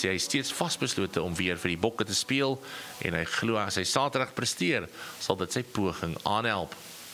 sê hy steeds vasbeslote om weer vir die Bokke te speel en hy glo as hy Saterdag presteer, sal dit sy poging aanhelp.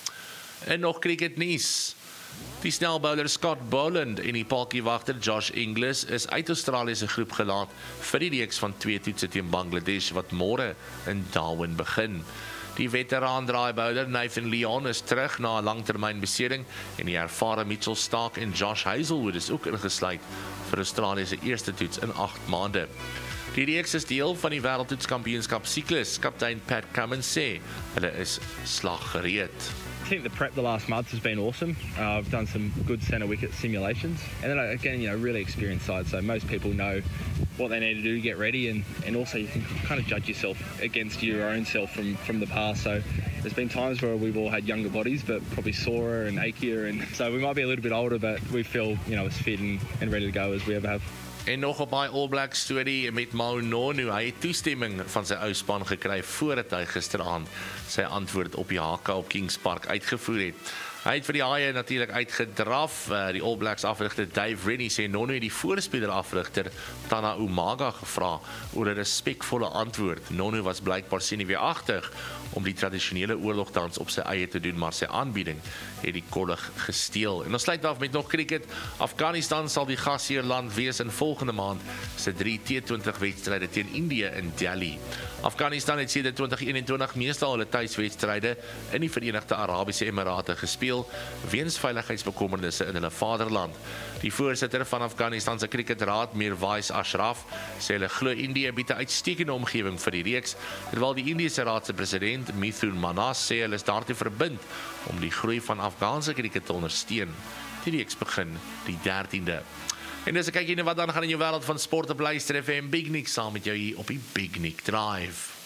En nog cricketnuus. Die snelbouler Scott Boland en die paltjiewagter Josh Inglis is uit Australië se groep gelaat vir die reeks van 2 toetse teen Bangladesh wat môre in Darwin begin. Die veteraan draaibouler Nathan Lyon is terug na 'n langtermynbesering en die ervare Mitchell Starc en Josh Hazlewood is ook ingesluit vir Australië se eerste toets in 8 maande. Die reeks is deel van die wêreldtoetskampioenskap siklus. Kaptein Pat Cummins sê hulle is slaggereed. I think the prep the last month has been awesome. I've done some good centre wicket simulations, and then again, really experienced side. So most people know what they need to do to get ready, and also you can kind of judge yourself against your own self from the past. So there's been times where we've all had younger bodies, but probably sorer and achier, and so we might be a little bit older, but we feel as fit and ready to go as we ever have. En nog op my All Black storie met Maui Nonu, hy het toestemming van sy ou span gekry voordat hy gisteraand sy antwoord op die haka op Kings Park uitgevoer het. Hy het vir die Haie natuurlik uitgedraf. Die All Blacks afrigter Dave Rennie sê Nonu het die voorspeler afrigter Tana Umaga gevra oor 'n respekvolle antwoord. Nonu was blykbaar senuweeagtig om die tradisionele oorlogdans op sy eie te doen, maar sy aanbieding het die kollig gesteel. En ons sluit af met nog cricket. Afghanistan sal die gasheerland wees in volgende maand se 3 T20 wedstryde teen Indië in Delhi. Afghanistan het sedert 2021 meestal hulle tuiswedstryde in die Verenigde Arabiese Emirate gespeel weens veiligheidsbekommernisse in hulle vaderland. Die voorsitter van Afghanistan se cricketraad, Mirwais Ashraf, sê hulle glo Indië bied 'n uitstekende omgewing vir die reeks, terwyl die Indiese raad se president Mithun Manas sê hulle is daartoe verbind om die groei van Afghaanse cricket te ondersteun. Die reeks begin die 13de. En dis 'n kykie na wat dan gaan in jou wêreld van sport op Luister FM. Big Nick saam met jou hier op die Big Nick Drive.